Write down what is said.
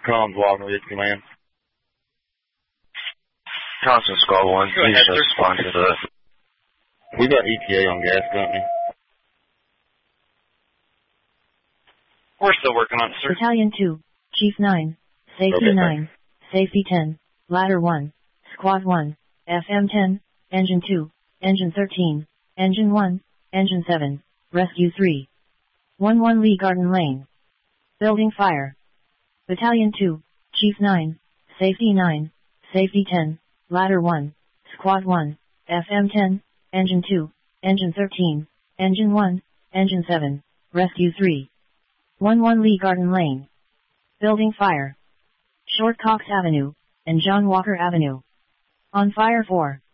Collins, Walker, with command. Constant Squad 1, please respond to the... We got ETA on gas company. We're still working on it, sir. Battalion 2, Chief 9, Safety 9, Safety 10, Ladder 1, Squad 1, FM 10, Engine 2, Engine 13, Engine 1, Engine 7, Rescue 3. 11 Lee Garden Lane. Building fire. Battalion 2, Chief 9, Safety 9, Safety 10, Ladder 1, Squad 1, FM 10, Engine 2, Engine 13, Engine 1, Engine 7, Rescue 3. 11 Lee Garden Lane. Building fire. Short Cox Avenue, and John Walker Avenue. On fire for